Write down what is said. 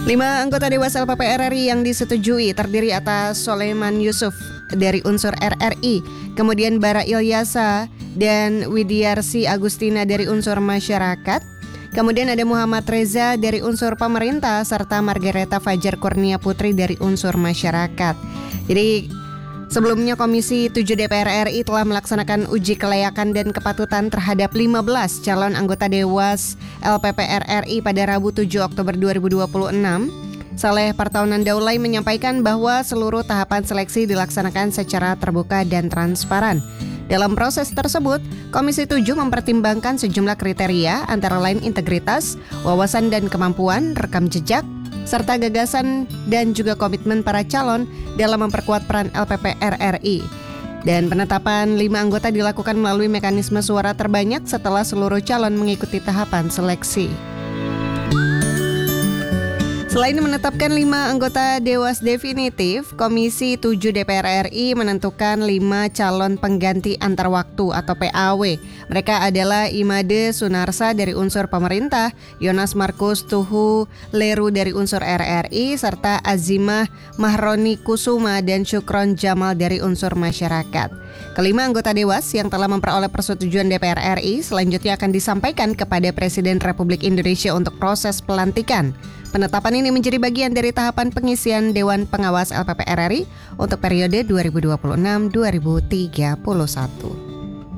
5 anggota Dewas LPP RRI yang disetujui terdiri atas Soleman Yusuf dari unsur RRI, kemudian Bara Ilyasa dan Widiarsi Agustina dari unsur masyarakat, kemudian ada Muhammad Reza dari unsur pemerintah, serta Margareta Fajar Kurnia Putri dari unsur masyarakat. Jadi sebelumnya Komisi 7 DPR RI telah melaksanakan uji kelayakan dan kepatutan terhadap 15 calon anggota Dewas LPP RRI pada Rabu 7 Oktober 2026. Saleh Partaunan Daulay menyampaikan bahwa seluruh tahapan seleksi dilaksanakan secara terbuka dan transparan. Dalam proses tersebut, Komisi 7 mempertimbangkan sejumlah kriteria antara lain integritas, wawasan dan kemampuan, rekam jejak, serta gagasan dan juga komitmen para calon dalam memperkuat peran LPP RRI. Dan penetapan 5 anggota dilakukan melalui mekanisme suara terbanyak setelah seluruh calon mengikuti tahapan seleksi. Selain menetapkan 5 anggota Dewas definitif, Komisi 7 DPR RI menentukan 5 calon pengganti antar waktu atau PAW. Mereka adalah Imade Sunarsa dari unsur pemerintah, Yonas Markus Tuhu Leru dari unsur RRI, serta Azimah Mahroni Kusuma dan Syukron Jamal dari unsur masyarakat. Kelima anggota Dewas yang telah memperoleh persetujuan DPR RI selanjutnya akan disampaikan kepada Presiden Republik Indonesia untuk proses pelantikan. Penetapan ini menjadi bagian dari tahapan pengisian Dewan Pengawas LPP RRI untuk periode 2026-2031.